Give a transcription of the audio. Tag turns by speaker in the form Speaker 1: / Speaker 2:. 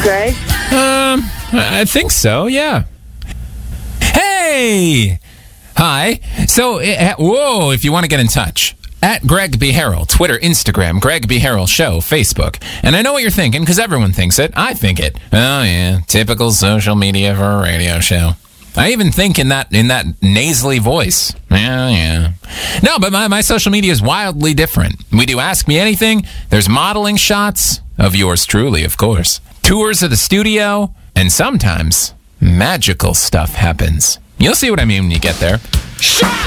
Speaker 1: Greg?
Speaker 2: I think so, yeah. Hey! Hi. So, if you want to get in touch, at Greg B. Harrell, Twitter, Instagram, Greg B. Harrell Show, Facebook. And I know what you're thinking, because everyone thinks it. I think it. Oh, yeah, typical social media for a radio show. I even think in that nasally voice. Yeah. No, but my social media is wildly different. We do Ask Me Anything. There's modeling shots of yours truly, of course. Tours of the studio. And sometimes magical stuff happens. You'll see what I mean when you get there.